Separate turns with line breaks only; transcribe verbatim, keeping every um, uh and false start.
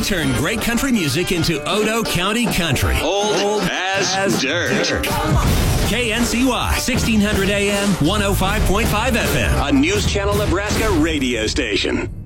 They turn great country music into Odo County country.
Old, Old as, as dirt. dirt.
K N C Y, sixteen hundred A M, one oh five point five F M.
A News Channel Nebraska radio station.